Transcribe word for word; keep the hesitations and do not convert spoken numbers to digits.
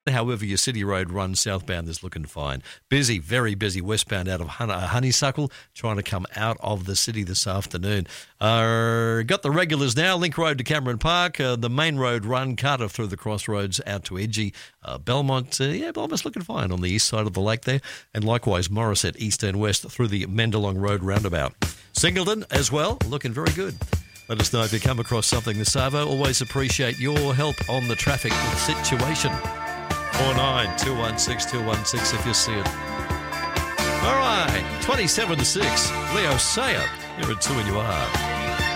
However, your city road run southbound is looking fine. Busy, very busy westbound out of Hun- uh, Honeysuckle, trying to come out of the city this afternoon. Uh, got the regulars now. Link Road to Cameron Park, uh, the main road run, Carter through the crossroads out to Edgy. Uh, Belmont, uh, yeah, Belmont's looking fine on the east side of the lake there. And likewise, Morisset east and west through the Mendelong Road roundabout. Singleton as well, looking very good. Let us know if you come across something this Savo. Always appreciate your help on the traffic situation. four nine two one six two one six if you see it. All right, twenty-seven to six. Leo Sayer here at two and you are.